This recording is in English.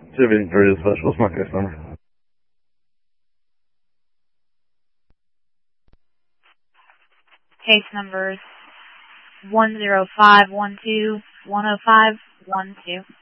Shipping for the special. My case number. Case numbers 10512, 10512.